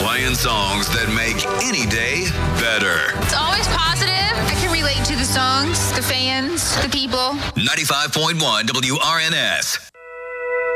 Playing songs that make any day better. It's always positive. I can relate to the songs, the fans, the people. 95.1 WRNS.